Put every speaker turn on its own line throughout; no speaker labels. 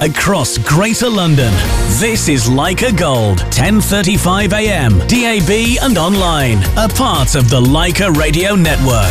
across Greater London. This is Leica Gold, 10:35 a.m, DAB and online. A part of the Leica Radio Network.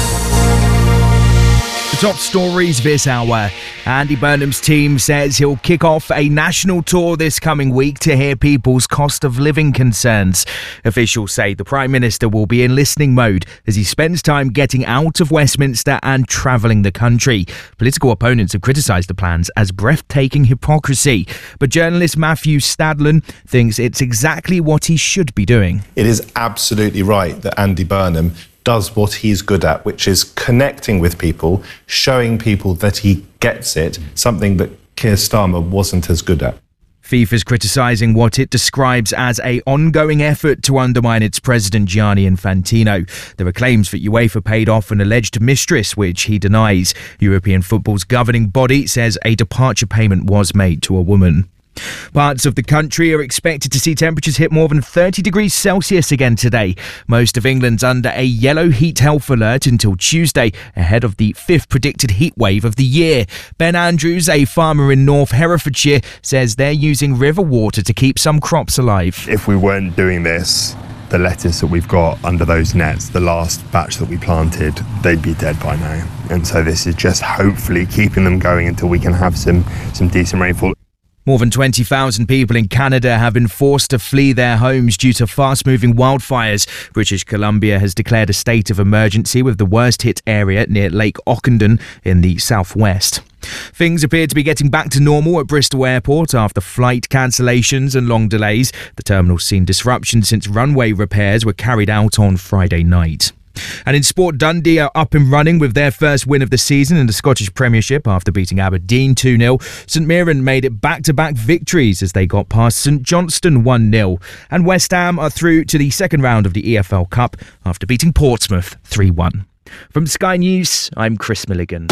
The top stories this hour. Andy Burnham's team says he'll kick off a national tour this coming week to hear people's cost of living concerns. Officials say the Prime Minister will be in listening mode as he spends time getting out of Westminster and travelling the country. Political opponents have criticised the plans as breathtaking hypocrisy, but journalist Matthew Stadlen thinks it's exactly what he should be doing.
It is absolutely right that Andy Burnham does what he's good at, which is connecting with people, showing people that he gets it, something that Keir Starmer wasn't as good at.
FIFA's criticising what it describes as an ongoing effort to undermine its president Gianni Infantino. There are claims that UEFA paid off an alleged mistress, which he denies. European football's governing body says a departure payment was made to a woman. Parts of the country are expected to see temperatures hit more than 30 degrees Celsius again today. Most of England's under a yellow heat health alert until Tuesday, ahead of the 5th predicted heat wave of the year. Ben Andrews, a farmer in North Herefordshire, says they're using river water to keep some crops alive.
If we weren't doing this, the lettuce that we've got under those nets, the last batch that we planted, they'd be dead by now. And so this is just hopefully keeping them going until we can have some decent rainfall.
More than 20,000 people in Canada have been forced to flee their homes due to fast-moving wildfires. British Columbia has declared a state of emergency with the worst-hit area near Lake Ockendon in the southwest. Things appear to be getting back to normal at Bristol Airport after flight cancellations and long delays. The terminal's seen disruption since runway repairs were carried out on Friday night. And in sport, Dundee are up and running with their first win of the season in the Scottish Premiership after beating Aberdeen 2-0. St Mirren made it back-to-back victories as they got past St Johnstone 1-0. And West Ham are through to the second round of the EFL Cup after beating Portsmouth 3-1. From Sky News, I'm Chris Milligan.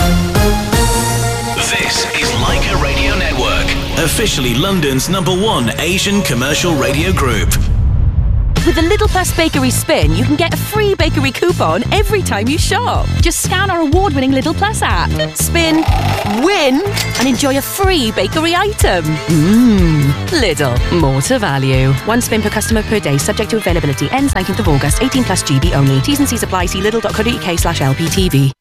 This is Leica Radio Network, officially London's #1 Asian commercial radio group.
With the Lidl Plus Bakery Spin, you can get a free bakery coupon every time you shop. Just scan our award-winning Lidl Plus app, spin, win, and enjoy a free bakery item. Lidl, more to value. One spin per customer per day, subject to availability. Ends 19th of August, 18 plus GB only. T's and C's apply. See lidl.co.uk/LPTV.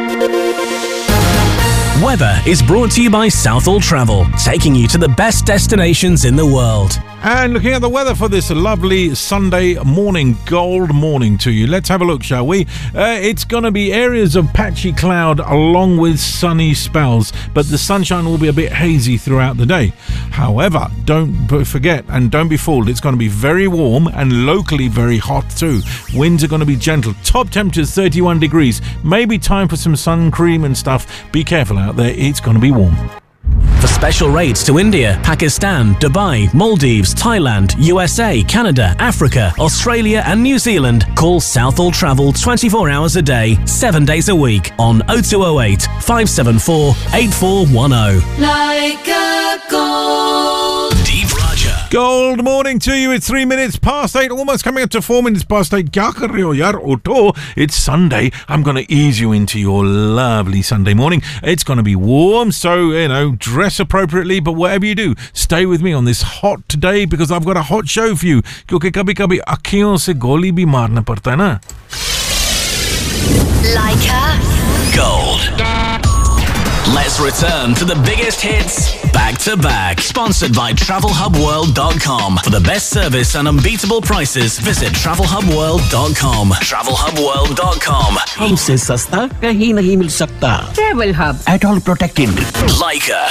Weather is brought to you by Southall Travel, taking you to the best destinations in the world.
And looking at the weather for this lovely Sunday morning, gold morning to you. Let's have a look, shall we? It's going to be areas of patchy cloud along with sunny spells, but the sunshine will be a bit hazy throughout the day. However, don't forget and don't be fooled, it's going to be very warm and locally very hot too. Winds are going to be gentle. Top temperatures 31 degrees. Maybe time for some sun cream and stuff. Be careful out there, it's going to be warm.
For special rates to India, Pakistan, Dubai, Maldives, Thailand, USA, Canada, Africa, Australia and New Zealand, call Southall Travel 24 hours a day, 7 days a week on 0208 574 8410.
Leica Gold.
Deep Raja.
Gold morning to you. It's 3 minutes past 8, almost coming up to 4 minutes past 8. It's Sunday. I'm going to ease you into your lovely Sunday morning. It's going to be warm, so, dress appropriately, but whatever you do, stay with me on this hot day because I've got a hot show for you. क्योंकि कभी-कभी आँखों से गोली भी मारना पड़ता है ना.
Leica
Gold. Let's return to the biggest hits back to back. Sponsored by TravelHubWorld.com. For the best service and unbeatable prices, visit TravelHubWorld.com. TravelHubWorld.com.
हमसे सस्ता कहीं नहीं मिल सकता.
Travel Hub.
At all protected.
Leica.